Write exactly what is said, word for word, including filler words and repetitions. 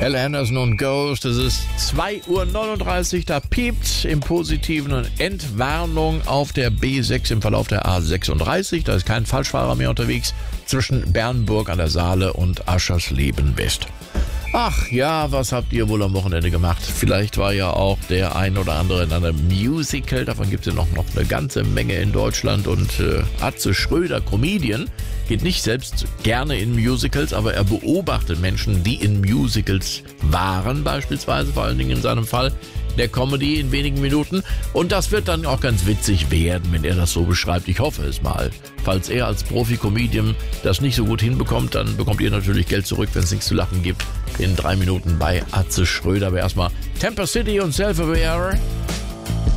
Hal Anderson und Ghost, es ist zwei Uhr neununddreißig, da piept im Positiven eine Entwarnung auf der B sechs im Verlauf der A sechsunddreißig. Da ist kein Falschfahrer mehr unterwegs zwischen Bernburg an der Saale und Aschersleben West. Ach ja, was habt ihr wohl am Wochenende gemacht? Vielleicht war ja auch der ein oder andere in einem Musical. Davon gibt es ja noch, noch eine ganze Menge in Deutschland. Und äh, Atze Schröder, Comedian, geht nicht selbst gerne in Musicals, aber er beobachtet Menschen, die in Musicals waren, beispielsweise, vor allen Dingen in seinem Fall der Comedy in wenigen Minuten. Und das wird dann auch ganz witzig werden, wenn er das so beschreibt. Ich hoffe es mal. Falls er als Profi-Comedian das nicht so gut hinbekommt, dann bekommt ihr natürlich Geld zurück, wenn es nichts zu lachen gibt. In drei Minuten bei Atze Schröder. Aber erstmal Temper City und Self-Aware.